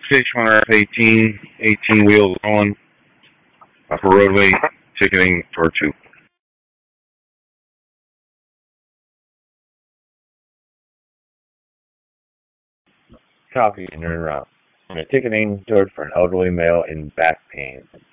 Fish Hunter F-18, 18 wheels on, upper roadway, ticketing for 2. Copy en route. On a ticketing, stored for an elderly male in back pain.